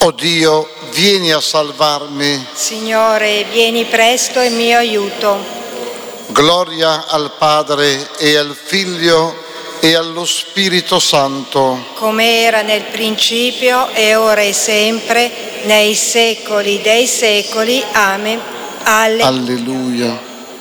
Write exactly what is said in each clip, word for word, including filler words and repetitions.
O Dio, vieni a salvarmi. Signore, vieni presto in mio aiuto. Gloria al Padre e al Figlio e allo Spirito Santo. Come era nel principio e ora e sempre, nei secoli dei secoli. Amen. Alle- Alleluia.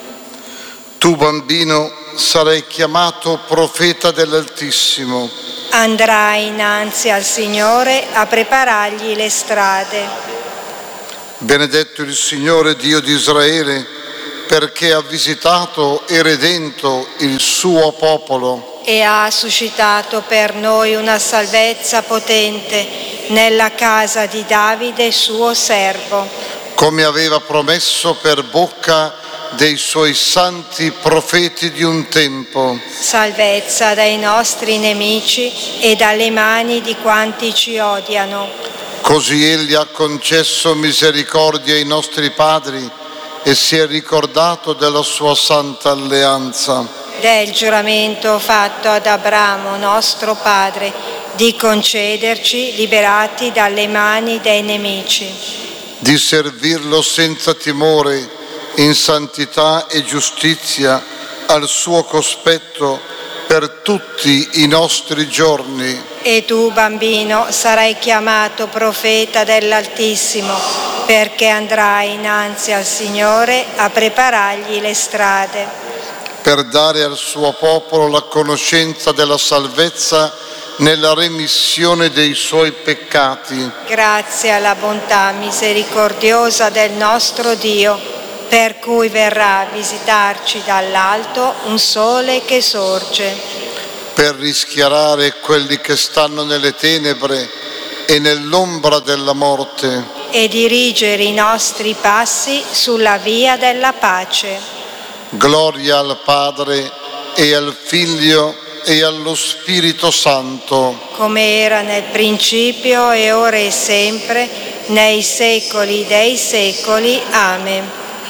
Tu, bambino, sarai chiamato profeta dell'Altissimo. Andrai innanzi al Signore a preparargli le strade. Benedetto il Signore Dio di Israele, perché ha visitato e redento il suo popolo. E ha suscitato per noi una salvezza potente nella casa di Davide suo servo. Come aveva promesso per bocca dei suoi santi profeti di un tempo. Salvezza dai nostri nemici e dalle mani di quanti ci odiano. Così Egli ha concesso misericordia ai nostri padri e si è ricordato della sua santa alleanza. Del giuramento fatto ad Abramo, nostro padre, di concederci, liberati dalle mani dei nemici, Di servirlo senza timore, in santità e giustizia, al suo cospetto per tutti i nostri giorni. E tu, bambino, sarai chiamato profeta dell'Altissimo, perché andrai innanzi al Signore a preparargli le strade, Per dare al suo popolo la conoscenza della salvezza nella remissione dei suoi peccati. grazie alla bontà misericordiosa del nostro Dio, per cui verrà a visitarci dall'alto un sole che sorge, Per rischiarare quelli che stanno nelle tenebre e nell'ombra della morte. e dirigere i nostri passi sulla via della pace. Gloria al Padre e al Figlio e allo Spirito Santo. Come era nel principio e ora e sempre, nei secoli dei secoli. Amen.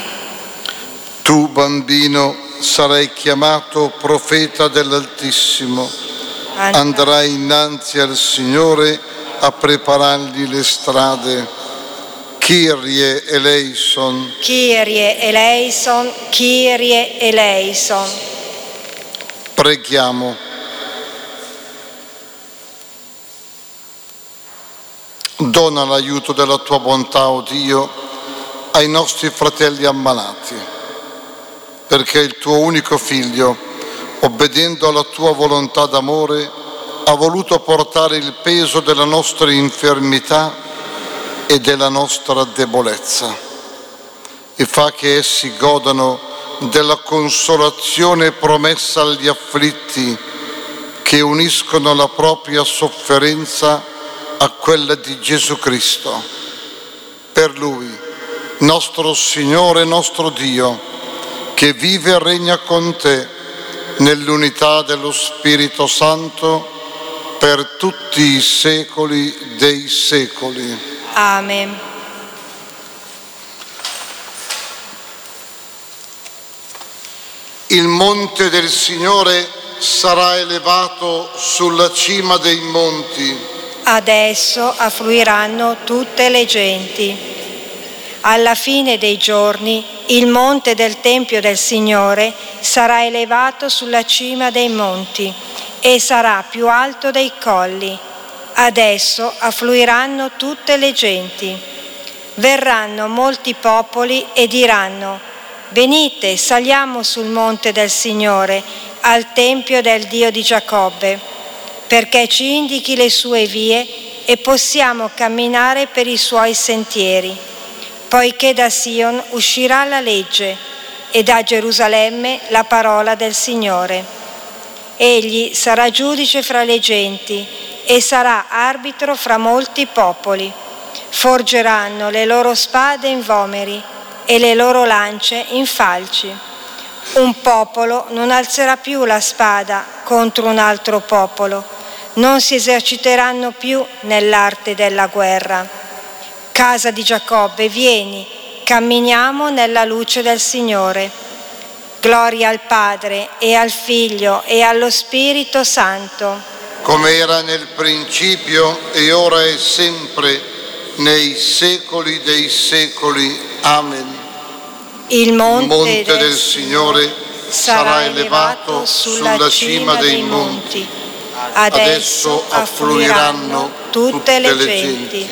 Tu, bambino, sarai chiamato profeta dell'Altissimo. Andrai innanzi al Signore a preparargli le strade. Kyrie eleison. Kyrie eleison, Kyrie eleison. Preghiamo. Dona l'aiuto della tua bontà, o Dio, ai nostri fratelli ammalati, perché il tuo unico Figlio, obbedendo alla tua volontà d'amore, ha voluto portare il peso della nostra infermità e della nostra debolezza, e fa che essi godano della consolazione promessa agli afflitti, che uniscono la propria sofferenza a quella di Gesù Cristo. Per Lui, nostro Signore e nostro Dio, che vive e regna con te nell'unità dello Spirito Santo per tutti i secoli dei secoli. Amen. Il monte del Signore sarà elevato sulla cima dei monti. Adesso affluiranno tutte le genti. Alla fine dei giorni il monte del Tempio del Signore sarà elevato sulla cima dei monti e sarà più alto dei colli. Adesso affluiranno tutte le genti. Verranno molti popoli e diranno: venite, saliamo sul monte del Signore, al Tempio del Dio di Giacobbe, perché ci indichi le sue vie e possiamo camminare per i suoi sentieri. Poiché da Sion uscirà la legge e da Gerusalemme la parola del Signore. Egli sarà giudice fra le genti e sarà arbitro fra molti popoli. Forgeranno le loro spade in vomeri e le loro lance in falci. Un popolo non alzerà più la spada contro un altro popolo, non si eserciteranno più nell'arte della guerra. Casa di Giacobbe, vieni, camminiamo nella luce del Signore. Gloria al Padre e al Figlio e allo Spirito Santo. Come era nel principio e ora e sempre, nei secoli dei secoli. Amen. Il monte, Il monte del, del Signore sarà elevato sulla cima dei monti. Adesso affluiranno tutte le genti.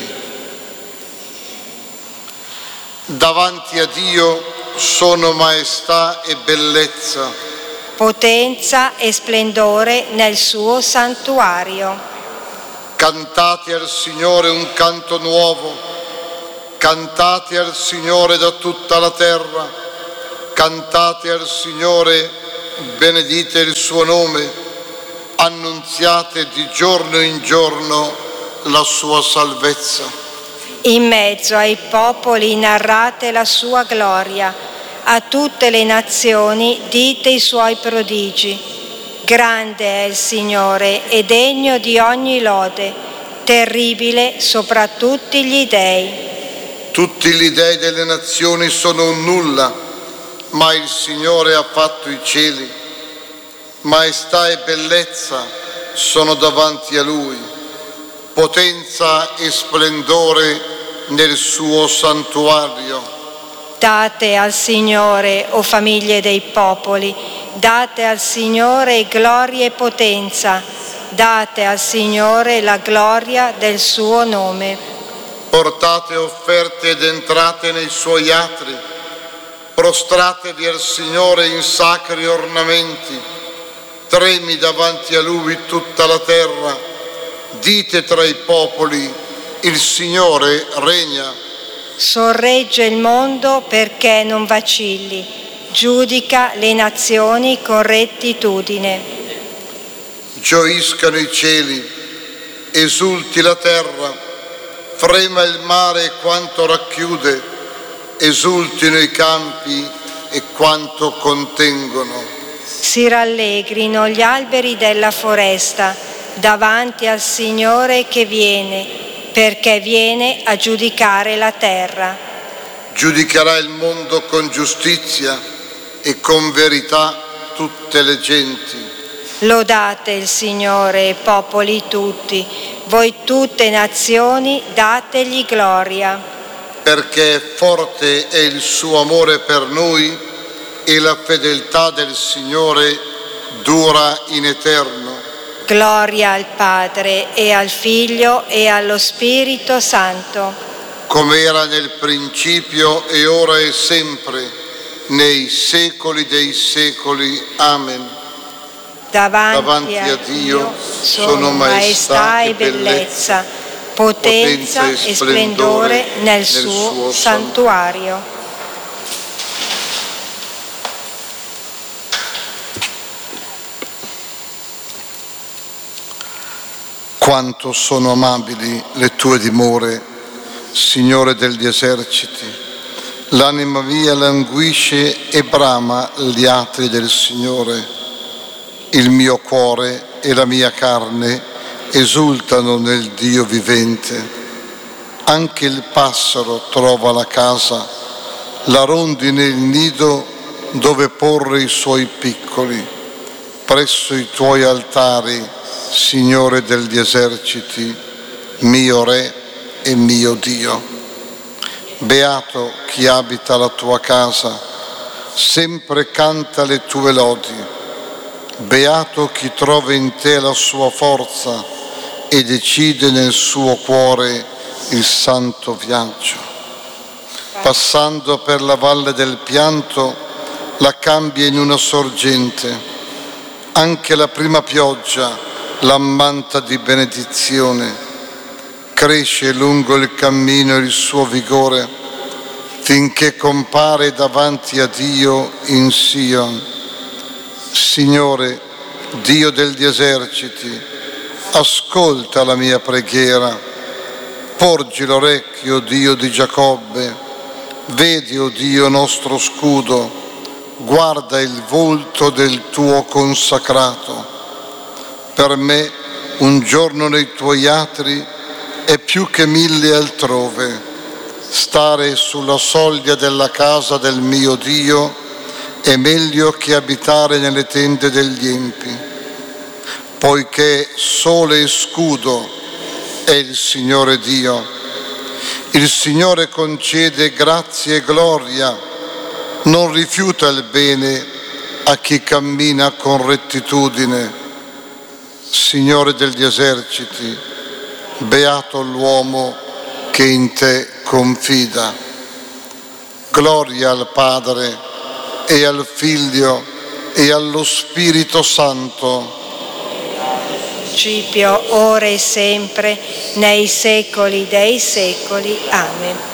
Davanti a Dio sono maestà e bellezza, potenza e splendore nel suo santuario. Cantate al Signore un canto nuovo, cantate al Signore da tutta la terra, cantate al Signore, benedite il suo nome, annunziate di giorno in giorno la sua salvezza. In mezzo ai popoli narrate la sua gloria, a tutte le nazioni dite i suoi prodigi. Grande è il Signore e degno di ogni lode, terribile sopra tutti gli dei. Tutti gli dei delle nazioni sono un nulla, ma il Signore ha fatto i cieli. Maestà e bellezza sono davanti a Lui, potenza e splendore nel suo santuario. Date al Signore, o famiglie dei popoli, date al Signore gloria e potenza, date al Signore la gloria del suo nome. Portate offerte ed entrate nei suoi atri, prostratevi al Signore in sacri ornamenti, tremi davanti a Lui tutta la terra, dite tra i popoli, il Signore regna. Sorregge il mondo perché non vacilli, giudica le nazioni con rettitudine. Gioiscano i cieli, esulti la terra, frema il mare e quanto racchiude, esultino i campi e quanto contengono. Si rallegrino gli alberi della foresta davanti al Signore che viene, perché viene a giudicare la terra. Giudicherà il mondo con giustizia e con verità tutte le genti. Lodate il Signore, popoli tutti, voi tutte nazioni, dategli gloria. Perché forte è il suo amore per noi e la fedeltà del Signore dura in eterno. Gloria al Padre e al Figlio e allo Spirito Santo. Come era nel principio e ora e sempre, nei secoli dei secoli. Amen. Davanti, Davanti a, a Dio sono maestà e bellezza, potenza e splendore nel suo santuario. Quanto sono amabili le tue dimore, Signore degli eserciti. L'anima mia languisce e brama gli atri del Signore. Il mio cuore e la mia carne esultano nel Dio vivente. Anche il passero trova la casa, la rondine il nido dove porre i suoi piccoli. Presso i tuoi altari, Signore degli eserciti, mio Re e mio Dio. Beato chi abita la tua casa, sempre canta le tue lodi. Beato chi trova in te la sua forza e decide nel suo cuore il santo viaggio. Passando per la valle del pianto, la cambia in una sorgente. Anche la prima pioggia l'ammanta di benedizione. Cresce lungo il cammino il suo vigore, finché compare davanti a Dio in Sion. Signore, Dio degli eserciti, ascolta la mia preghiera. Porgi l'orecchio, Dio di Giacobbe. Vedi, o Dio nostro scudo, guarda il volto del tuo consacrato. Per me un giorno nei tuoi atri è più che mille altrove. Stare sulla soglia della casa del mio Dio è meglio che abitare nelle tende degli empi, poiché sole e scudo è il Signore Dio. Il Signore concede grazia e gloria, non rifiuta il bene a chi cammina con rettitudine. Signore degli eserciti, beato l'uomo che in te confida. Gloria al Padre e al Figlio e allo Spirito Santo. Principio, ora e sempre, nei secoli dei secoli. Amen.